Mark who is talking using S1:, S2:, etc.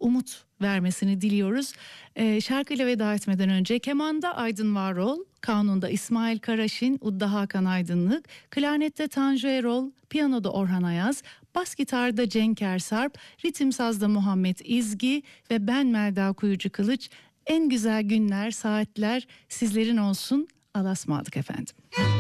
S1: umut vermesini diliyoruz. Şarkıyla veda etmeden önce kemanda Aydın Varol, kanunda İsmail Karaşin, udda Hakan Aydınlık, klarnette Tanju Erol, piyanoda Orhan Ayaz, bas gitarda Cenk Ersarp, ritim sazda Muhammed İzgi ve ben Melda Kuyucu Kılıç. En güzel günler, saatler sizlerin olsun. Allah'a ısmarladık efendim.